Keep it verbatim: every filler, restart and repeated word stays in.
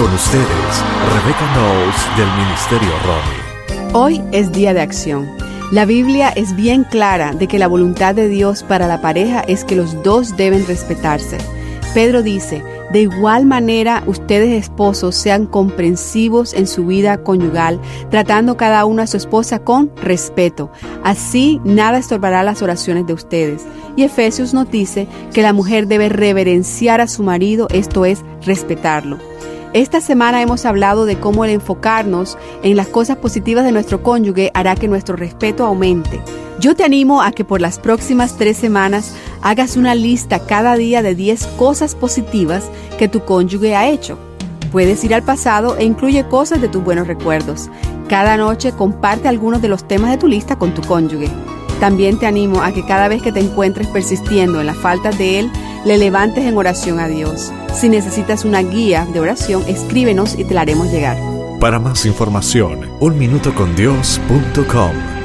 Con ustedes, Rebecca Knowles del Ministerio Romy. Hoy es día de acción. La Biblia es bien clara de que la voluntad de Dios para la pareja es que los dos deben respetarse. Pedro dice, de igual manera ustedes esposos sean comprensivos en su vida conyugal, tratando cada uno a su esposa con respeto. Así nada estorbará las oraciones de ustedes. Y Efesios nos dice que la mujer debe reverenciar a su marido, esto es, respetarlo. Esta semana hemos hablado de cómo el enfocarnos en las cosas positivas de nuestro cónyuge hará que nuestro respeto aumente. Yo te animo a que por las próximas tres semanas hagas una lista cada día de diez cosas positivas que tu cónyuge ha hecho. Puedes ir al pasado e incluye cosas de tus buenos recuerdos. Cada noche comparte algunos de los temas de tu lista con tu cónyuge. También te animo a que cada vez que te encuentres persistiendo en la falta de él, le levantes en oración a Dios. Si necesitas una guía de oración, escríbenos y te la haremos llegar. Para más información, un minuto con dios punto com.